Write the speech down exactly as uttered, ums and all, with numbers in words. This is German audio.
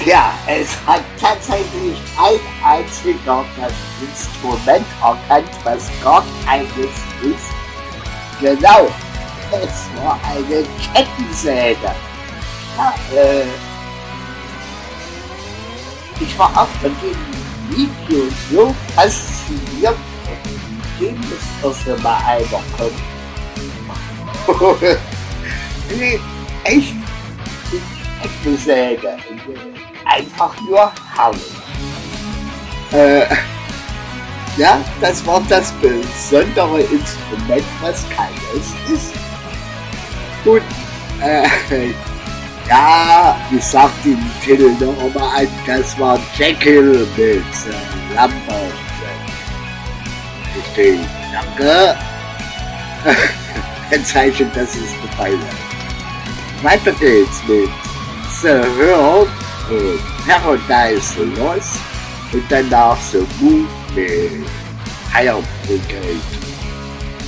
Ja, es hat tatsächlich ein einziger das Instrument erkannt, was gar keines ist. Genau, es war eine Kettensäge. Ja, äh, ich war auch von dem Video so fasziniert, dem müsste das mal einer kommen. Nee, echt, die Kettensäge. Einfach nur herrlich. Äh, ja, das war das besondere Instrument, was keines ist. Gut, äh, ja, ich sag den Titel noch einmal an, das war Jekyll mit äh, Lambert. Richtig, danke. Ein Zeichen, dass es gefallen hat. Weiter geht's mit The Hurt und Paradise Lost und danach The Move mit Higher Brigade.